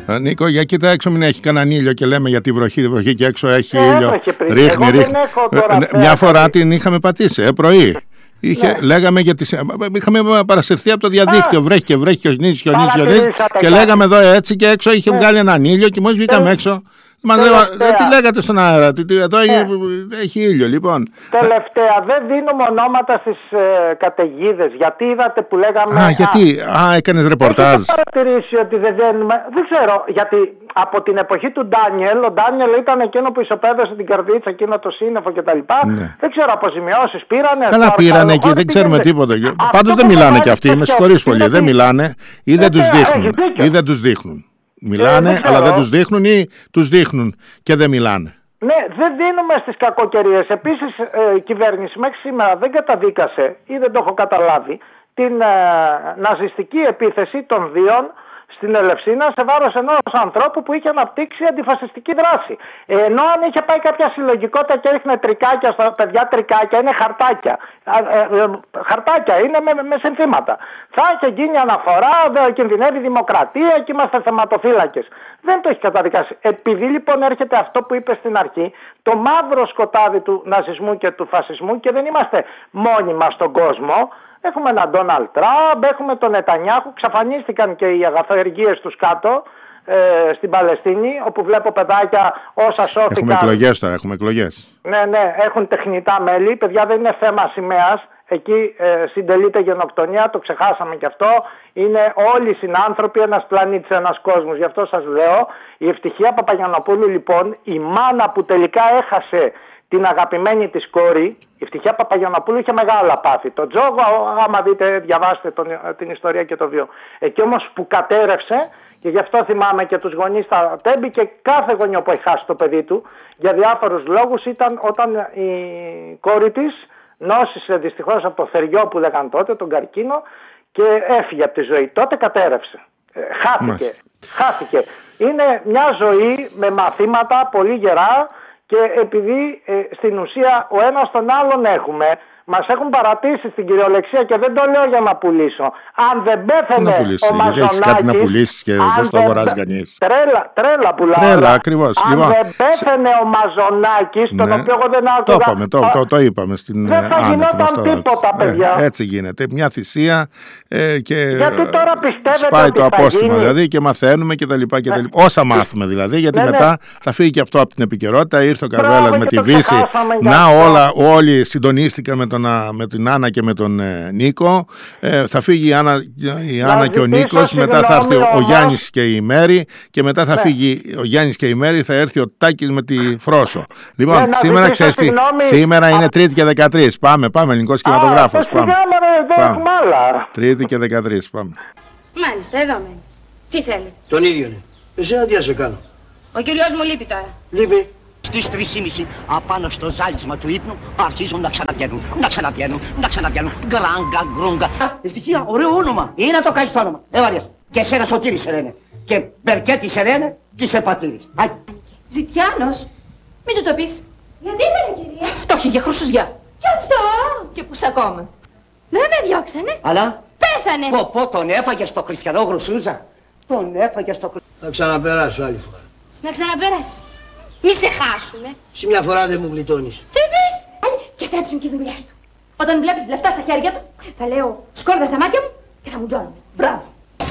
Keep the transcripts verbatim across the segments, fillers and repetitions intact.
Νίκο, για κοίτα έξω, μην έχει κανέναν ήλιο και λέμε για τη βροχή, τη βροχή και έξω έχει ε, ήλιο. Ρίχνει, ρίχνει. Ε, μια φορά την είχαμε πατήσει, ε, πρωί. Είχε, ναι. Λέγαμε για τις, είχαμε παρασυρθεί από το διαδίκτυο. Βρέχει και βρέχει και ονίζει και ονίζει και ονίζει. Και λέγαμε εδώ έτσι και έξω είχε ναι. βγάλει έναν ήλιο και μόλις βγήκαμε έξω. Μα δεν τι λέγατε στον αέρα, εδώ ναι. έχει ήλιο λοιπόν. Τελευταία, δεν δίνουμε ονόματα στις ε, καταιγίδες. Γιατί είδατε που λέγαμε. Α, γιατί, α, έκανες ρεπορτάζ. Έχετε παρατηρήσει ότι δεν δίνουμε. Δεν ξέρω, γιατί από την εποχή του Ντάνιελ, ο Ντάνιελ ήταν εκείνο που ισοπαίδωσε την καρδίτσα, εκείνο το σύννεφο κτλ. Ναι. Δεν ξέρω, αποζημιώσεις πήρανε. Καλά πήρανε εκεί, δεν ξέρουμε τίποτα. Πάντως δεν μιλάνε κι αυτοί, με συγχωρείς πολύ. Δεν μιλάνε ή δεν τους δείχνουν. Ή δεν τους δείχνουν. Μιλάνε, ε, αλλά δεν τους δείχνουν ή τους δείχνουν και δεν μιλάνε. Ναι, δεν δίνουμε στις κακοκαιρίες. Επίσης, ε, η κυβέρνηση μέχρι σήμερα δεν καταδίκασε ή δεν το έχω καταλάβει την ε, ναζιστική επίθεση των Δίων στην Ελευσίνα σε βάρος ενός ανθρώπου που είχε αναπτύξει αντιφασιστική δράση. Ε, ενώ αν είχε πάει κάποια συλλογικότητα και έριχνε τρικάκια στα παιδιά, τρικάκια είναι χαρτάκια. Ε, ε, χαρτάκια είναι με, με συνθήματα. Θα είχε γίνει αναφορά, δε, κινδυνεύει η δημοκρατία και είμαστε θεματοφύλακες. Δεν το έχει καταδικάσει. Επειδή λοιπόν έρχεται αυτό που είπε στην αρχή, το μαύρο σκοτάδι του ναζισμού και του φασισμού, και δεν είμαστε μόνοι μας στον κόσμο. Έχουμε έναν Ντόναλντ Τραμπ, έχουμε τον Νετανιάχου, ξαφανίστηκαν και οι αγαθοεργίες τους κάτω ε, στην Παλαιστίνη, όπου βλέπω παιδάκια όσα σώθηκαν. Έχουμε εκλογές τώρα, έχουμε εκλογές. Ναι, ναι, έχουν τεχνητά μέλη. Παιδιά, δεν είναι θέμα σημαίας. Εκεί ε, συντελείται γενοκτονία, το ξεχάσαμε κι αυτό. Είναι όλοι οι συνάνθρωποι, ένας πλανήτης, ένας κόσμος. Γι' αυτό σας λέω, η Ευτυχία Παπαγιαννοπούλου λοιπόν, η μάνα που τελικά έχασε την αγαπημένη της κόρη, η Ευτυχία Παπαγιαννοπούλου είχε μεγάλα πάθη. Το Τζόγο, άμα δείτε, διαβάστε τον, την ιστορία και το βίο. Εκεί όμως που κατέρευσε, και γι' αυτό θυμάμαι και τους γονείς στα Τέμπη και κάθε γονιό που έχει χάσει το παιδί του, για διάφορους λόγους, ήταν όταν η κόρη της νόσησε δυστυχώς από το θεριό που λέγαν τότε, τον καρκίνο, και έφυγε από τη ζωή. Τότε κατέρευσε. Ε, χάθηκε. Μάλιστα. Χάθηκε. Είναι μια ζωή με μαθήματα πολύ γερά. Και επειδή ε, στην ουσία ο ένας τον άλλον έχουμε, μας έχουν παρατήσει στην κυριολεξία και δεν το λέω για να πουλήσω. Αν δεν πέθαινε ο Μαζονάκης... Έχεις κάτι να πουλήσεις και δεν στο αγοράζει κανείς. Τρέλα, τρέλα πουλάω. Τρέλα, ακριβώς. Αν λοιπόν, δεν πέθαινε ο Μαζονάκης, τον ναι, οποίο εγώ δεν άκουγα... Το είπαμε, το, το, το είπαμε στην δεν θα Άννα, γινόταν τίποτα, παιδιά. Ε, έτσι γίνεται. Μια θυσία ε, και γιατί τώρα πιστεύετε σπάει ότι το απόστημα γίνει... δηλαδή και μαθαίνουμε και τα λοιπά και τα λοιπά. Όσα μάθουμε δηλαδή, γιατί ναι, μετά ναι. θα φύγει και αυτό από την επικαιρότητα. Ήρθε ο Καρβέλας με τη Δύση. Να όλα, όλοι συντονίστηκαν με τον με την Άννα και με τον ε, Νίκο. Ε, θα φύγει η Άννα, η Άννα και ο Νίκος. Μετά θα έρθει ο, ο Γιάννης και η Μέρη. Και μετά θα ναι. φύγει ο Γιάννης και η Μέρη. Θα έρθει ο Τάκης με τη Φρόσο. Λοιπόν, ναι, σήμερα ξέρεις τι. Σήμερα είναι Τρίτη και δεκατρείς. Πάμε, πάμε, ελληνικός κινηματογράφος. Πάμε. πάμε. Τρίτη και δεκατρείς. Πάμε. Μάλιστα, εδώ μένει. Τι θέλει. Τον ίδιο είναι. Εσένα τι να σε κάνω. Ο κυριός μου λείπει τώρα. Λείπει. Στις τρεις και μισή απάνω στο ζάλισμα του ύπνου αρχίζουν να ξαναπιάνουν, να ξαναπιάνουν, να ξαναπιάνουν. Γκράγκα, γκρούγκα. Ευτυχία, ωραίο όνομα. Είναι να το κάνεις το όνομα. Έβαλες. Και εσένα Σωτήρης σε λένε. Και Μπερκέτη σε λένε και σε Πατήρης. Ζητιάνος. Μην του το πεις. Γιατί ήταν κυρία. Το είχε για χρυσουζιά. Κι αυτό. Και πούς ακόμα. Δεν με διώξανε. Αλλά. Πέθανε. Πω πω τον έφαγε στο χριστιανό γρουσούζα. Τον έφαγε στο χριστιανό. Θα ξαναπεράσω άλλη φορά. Να ξαναπεράσεις. Μη σε χάσουνε. Σε μια φορά δεν μου γλιτώνεις. Τι πεις. Και στρέψουν και οι δουλειές του. Όταν βλέπεις λεφτά στα χέρια του, θα λέω σκόρδα στα μάτια μου και θα μου τζώνουν. Μπράβο.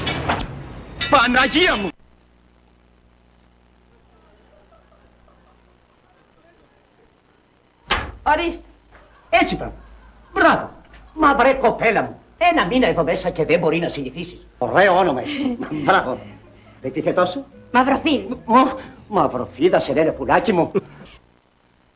Παναγία μου. Ορίστε. Έτσι πάμε. Μπράβο. Μα βρε κοπέλα μου. Ένα μήνα εδώ μέσα και δεν μπορεί να συνηθίσεις. Ωραίο όνομα. Μπράβο. Δεν τίθετό σου. Μαυροφίδη. Μαυροφίδα σε λένε πουλάκι μου.